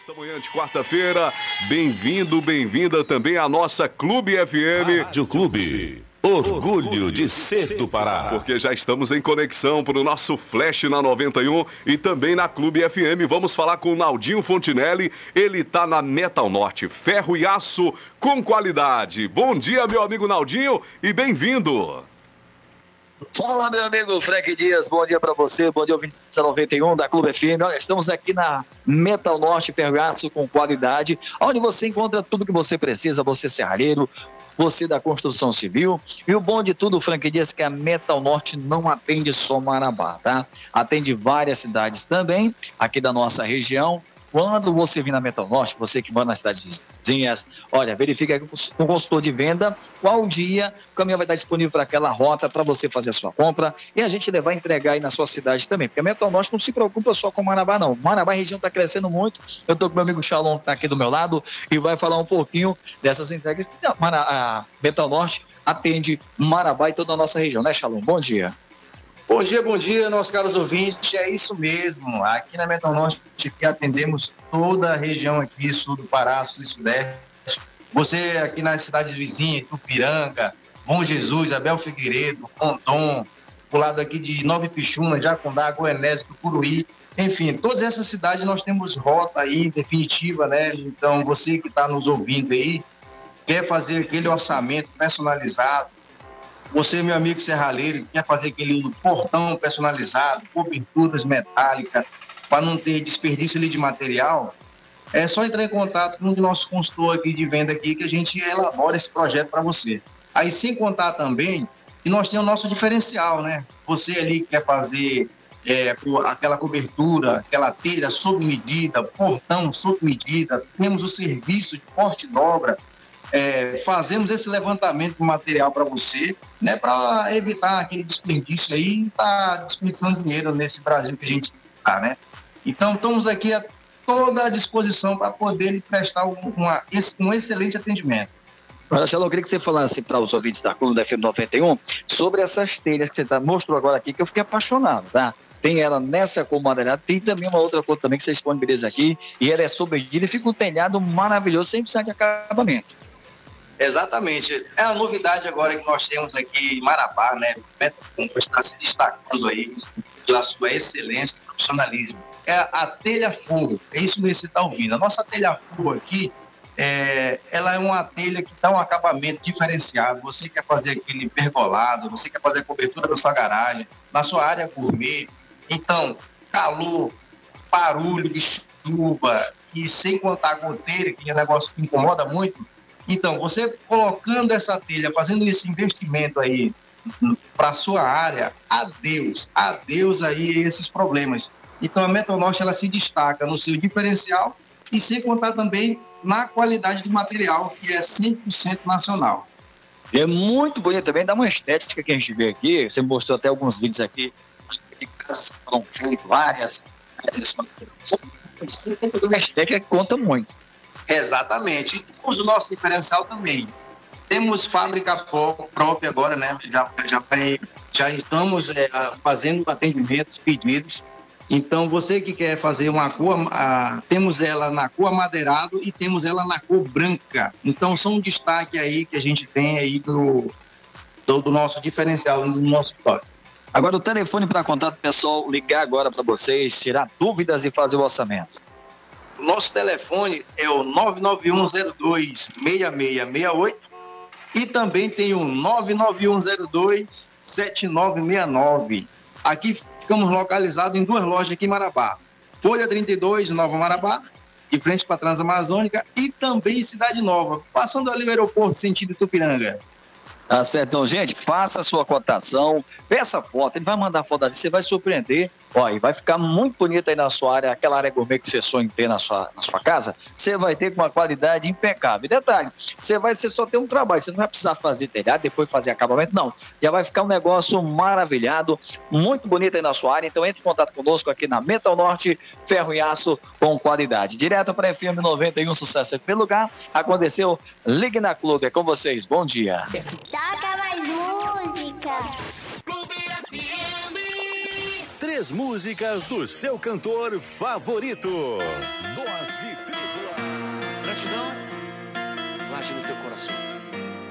Nesta manhã de quarta-feira, bem-vinda também à nossa Clube FM. Rádio Clube, orgulho de ser do Pará. Porque já estamos em conexão para o nosso Flash na 91 e também na Clube FM. Vamos falar com o Naldinho Fontinelli, ele tá na Metal Norte, ferro e aço com qualidade. Bom dia, meu amigo Naldinho, e bem-vindo. Fala, meu amigo Frank Dias, bom dia pra você, bom dia ouvintes da 91 da Clube FM. Olha, estamos aqui na Metal Norte, ferro e aço com qualidade, onde você encontra tudo que você precisa, você serralheiro, você da construção civil. E o bom de tudo, Frank Dias, é que a Metal Norte não atende só Marabá, tá? Atende várias cidades também, aqui da nossa região. Quando você vir na Metal Norte, você que mora nas cidades vizinhas, olha, verifica com o consultor de venda qual dia o caminhão vai estar disponível para aquela rota para você fazer a sua compra e a gente levar e entregar aí na sua cidade também. Porque a Metal Norte não se preocupa só com Marabá, não. Marabá, a região está crescendo muito. Eu estou com meu amigo Shalom, que está aqui do meu lado, e vai falar um pouquinho dessas entregas. A Metal Norte atende Marabá e toda a nossa região, né, Shalom? Bom dia. Bom dia, nossos caros ouvintes. É isso mesmo. Aqui na Metal Norte que atendemos toda a região aqui, sul do Pará, sul e sudeste. Você aqui nas cidades vizinhas, Tupiranga, Bom Jesus, Abel Figueiredo, Rondon, pro lado aqui de Nova Ipixuna, Jacundá, Goianese, Tucuruí. Enfim, todas essas cidades nós temos rota aí definitiva, né? Então, você que está nos ouvindo aí, quer fazer aquele orçamento personalizado, você, meu amigo serralheiro, quer fazer aquele portão personalizado, coberturas metálicas, para não ter desperdício ali de material, é só entrar em contato com um dos nossos consultores aqui de venda aqui, que a gente elabora esse projeto para você. Aí, sem contar também que nós temos o nosso diferencial, né? Você ali que quer fazer aquela cobertura, aquela telha sob medida, portão sob medida, temos o serviço de corte e dobra. Fazemos esse levantamento de material para você, né, para evitar aquele desperdício aí e tá desperdiçando dinheiro nesse Brasil que a gente está, né? Então, estamos aqui a toda a disposição para poder lhe prestar um excelente atendimento. Olha, Shalom, eu queria que você falasse para os ouvintes da Clube da FM 91 sobre essas telhas que você mostrou agora aqui, que eu fiquei apaixonado, tá? Tem ela nessa cor madeirada, tem também uma outra cor também que você disponibiliza aqui, e ela é sob medida e fica um telhado maravilhoso, 100% de acabamento. Exatamente. É a novidade agora que nós temos aqui em Marabá, né? O Metal está se destacando aí pela sua excelência e profissionalismo. É a telha forro, é isso mesmo que você está ouvindo. A nossa telha forro aqui, ela é uma telha que dá um acabamento diferenciado. Você quer fazer aquele pergolado, você quer fazer a cobertura da sua garagem, na sua área gourmet. Então, calor, barulho de chuva e sem contar a goteira, que é um negócio que incomoda muito. Então, você colocando essa telha, fazendo esse investimento aí para a sua área, adeus aí esses problemas. Então, a Metal Norte, ela se destaca no seu diferencial e sem contar também na qualidade do material, que é 100% nacional. É muito bonito também, dá uma estética que a gente vê aqui, você mostrou até alguns vídeos aqui, de casas que foram feitas, várias, uma estética que conta muito. Exatamente. E temos o nosso diferencial também. Temos fábrica própria agora, né? Já estamos fazendo atendimentos, pedidos. Então, você que quer fazer uma cor, temos ela na cor amadeirado e temos ela na cor branca. Então, são um destaque aí que a gente tem aí do nosso diferencial, no nosso estoque. Agora, o telefone para contato, pessoal, ligar agora para vocês, tirar dúvidas e fazer o orçamento. Nosso telefone é o 99102-6668 e também tem o 99102-7969. Aqui ficamos localizados em duas lojas aqui em Marabá. Folha 32, Nova Marabá, de frente para a Transamazônica, e também em Cidade Nova, passando ali no aeroporto sentido Tupiranga. Tá certo, então, gente, faça a sua cotação, peça foto, ele vai mandar foto ali, você vai surpreender, ó, e vai ficar muito bonito aí na sua área, aquela área gourmet que você sonha em ter na sua casa, você vai ter com uma qualidade impecável. E detalhe, você só tem um trabalho, você não vai precisar fazer telhado, depois fazer acabamento, não, já vai ficar um negócio maravilhado, muito bonito aí na sua área, então entre em contato conosco aqui na Metal Norte, ferro e aço com qualidade. Direto para FM 91, sucesso aqui pelo lugar, aconteceu, ligue na Clube, é com vocês, bom dia. Toca mais música. Clube FM. 3 músicas do seu cantor favorito. Dose de Tribuna. Gratidão, guarde no teu coração.